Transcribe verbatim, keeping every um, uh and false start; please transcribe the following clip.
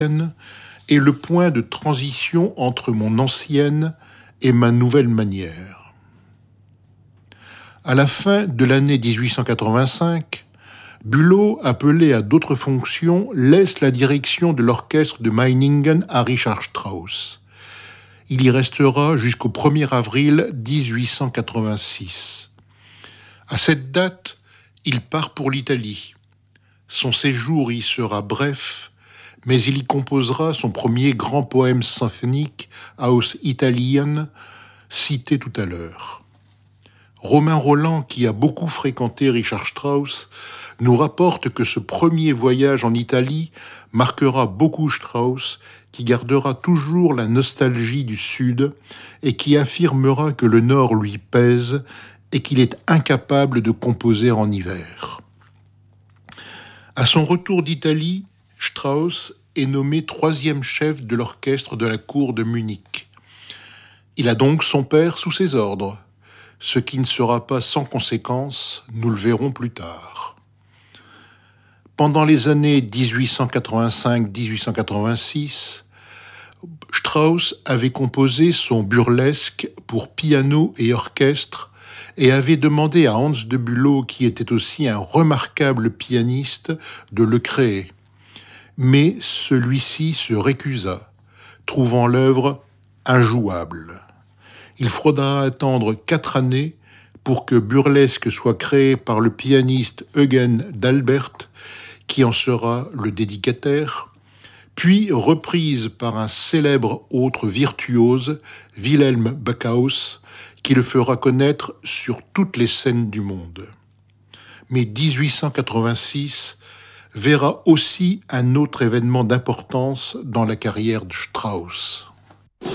est le point de transition entre mon ancienne et ma nouvelle manière. À la fin de l'année dix-huit cent quatre-vingt-cinq, Bülow, appelé à d'autres fonctions, laisse la direction de l'orchestre de Meiningen à Richard Strauss. Il y restera jusqu'au premier avril dix-huit cent quatre-vingt-six. À cette date, il part pour l'Italie. Son séjour y sera bref, mais il y composera son premier grand poème symphonique, Aus Italien, cité tout à l'heure. Romain Rolland, qui a beaucoup fréquenté Richard Strauss, nous rapporte que ce premier voyage en Italie marquera beaucoup Strauss, qui gardera toujours la nostalgie du Sud et qui affirmera que le Nord lui pèse et qu'il est incapable de composer en hiver. À son retour d'Italie, Strauss est nommé troisième chef de l'orchestre de la cour de Munich. Il a donc son père sous ses ordres, ce qui ne sera pas sans conséquence, nous le verrons plus tard. Pendant les années dix-huit cent quatre-vingt-cinq à dix-huit cent quatre-vingt-six, Strauss avait composé son burlesque pour piano et orchestre et avait demandé à Hans de Bülow, qui était aussi un remarquable pianiste, de le créer. Mais celui-ci se récusa, trouvant l'œuvre injouable. Il faudra attendre quatre années pour que Burlesque soit créé par le pianiste Eugen d'Albert, qui en sera le dédicataire, puis reprise par un célèbre autre virtuose, Wilhelm Backhaus, qui le fera connaître sur toutes les scènes du monde. Mais dix-huit cent quatre-vingt-six verra aussi un autre événement d'importance dans la carrière de Strauss.